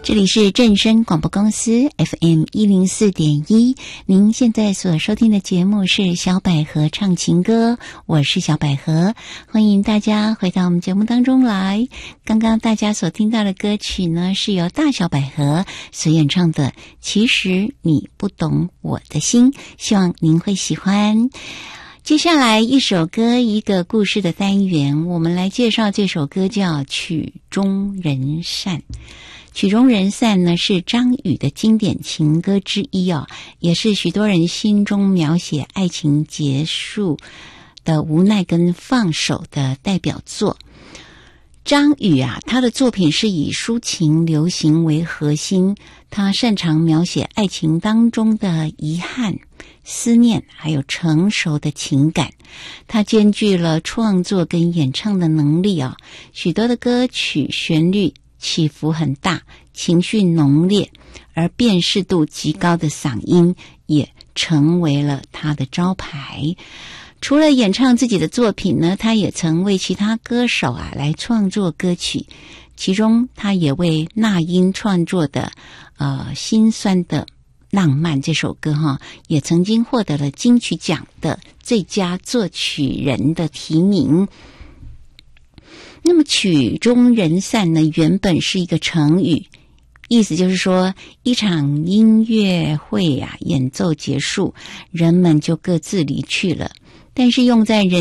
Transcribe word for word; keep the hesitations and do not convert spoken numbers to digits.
这里是正声广播公司 F M 一零四点一，您现在所收听的节目是小百合唱情歌，我是小百合，欢迎大家回到我们节目当中来。刚刚大家所听到的歌曲呢，是由大小百合所演唱的《其实你不懂我的心》，希望您会喜欢。接下来一首歌一个故事的单元，我们来介绍这首歌叫《曲终人散》。曲终人散呢，是张宇的经典情歌之一哦，也是许多人心中描写爱情结束的无奈跟放手的代表作。张宇啊，他的作品是以抒情流行为核心，他擅长描写爱情当中的遗憾、思念，还有成熟的情感。他兼具了创作跟演唱的能力啊，许多的歌曲旋律起伏很大，情绪浓烈，而辨识度极高的嗓音也成为了他的招牌。除了演唱自己的作品呢，他也曾为其他歌手啊来创作歌曲，其中他也为那英创作的呃心酸的浪漫这首歌哈，也曾经获得了金曲奖的最佳作曲人的提名。那么曲终人散呢，原本是一个成语，意思就是说一场音乐会啊演奏结束，人们就各自离去了，但是用在人